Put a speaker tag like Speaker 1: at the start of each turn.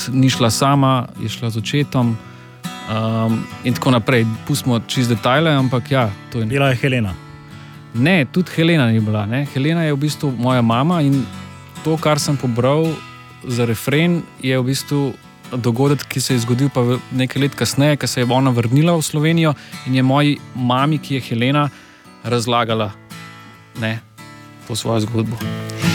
Speaker 1: ni šla sama, je šla z očetom in tako naprej. Pustimo čist detajle, ampak ja. To je...
Speaker 2: Bila je Helena.
Speaker 1: Ne, tudi Helena ni bila. Ne? Helena je v bistvu moja mama in to, kar sem pobral za refren, je v bistvu dogodek, ki se je zgodil pa nekaj let kasneje, ko se je ona vrnila v Slovenijo in je moji mami, ki je Helena, razlagala to svojo zgodbo.